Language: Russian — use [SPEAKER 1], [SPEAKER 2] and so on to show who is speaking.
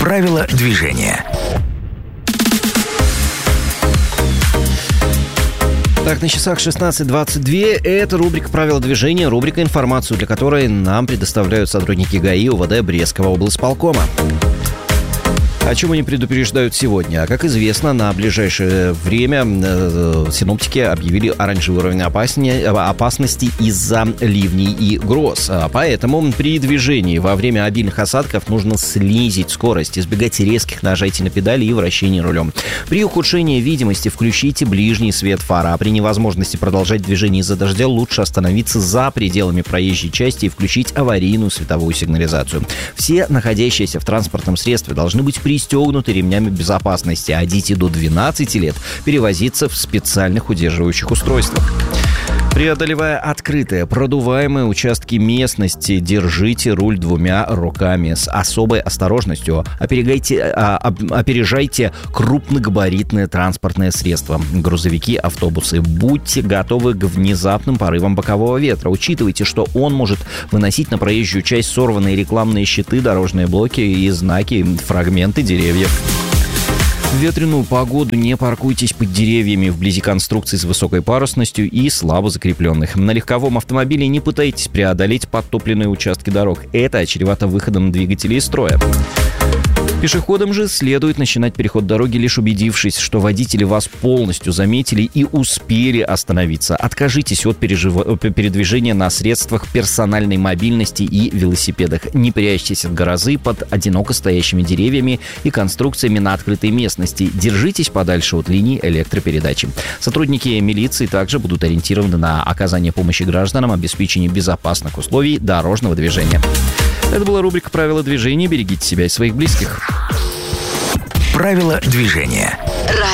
[SPEAKER 1] Правила движения.
[SPEAKER 2] Так, на часах 16:22. Это рубрика «Правила движения», рубрика, информацию для которой нам предоставляют сотрудники ГАИ УВД Брестского облсполкома. О чем они предупреждают сегодня? Как известно, на ближайшее время синоптики объявили оранжевый уровень опасности из-за ливней и гроз. Поэтому при движении во время обильных осадков нужно снизить скорость, избегать резких нажатий на педали и вращения рулем. При ухудшении видимости включите ближний свет фар, а при невозможности продолжать движение из-за дождя лучше остановиться за пределами проезжей части и включить аварийную световую сигнализацию. Все находящиеся в транспортном средстве должны быть пристегнуты ремнями безопасности, а дети до 12 лет перевозиться в специальных удерживающих устройствах. Преодолевая открытые, продуваемые участки местности, держите руль двумя руками с особой осторожностью. Опережайте крупногабаритные транспортные средства, грузовики, автобусы. Будьте готовы к внезапным порывам бокового ветра. Учитывайте, что он может выносить на проезжую часть сорванные рекламные щиты, дорожные блоки и знаки, фрагменты деревьев. В ветреную погоду не паркуйтесь под деревьями вблизи конструкций с высокой парусностью и слабо закрепленных. На легковом автомобиле не пытайтесь преодолеть подтопленные участки дорог. Это чревато выходом двигателей из строя. Пешеходам же следует начинать переход дороги, лишь убедившись, что водители вас полностью заметили и успели остановиться. Откажитесь от передвижения на средствах персональной мобильности и велосипедах. Не прячьтесь от грозы под одиноко стоящими деревьями и конструкциями на открытой местности. Держитесь подальше от линий электропередачи. Сотрудники милиции также будут ориентированы на оказание помощи гражданам, обеспечение безопасных условий дорожного движения. Это была рубрика «Правила движения». Берегите себя и своих близких.
[SPEAKER 1] Правила движения.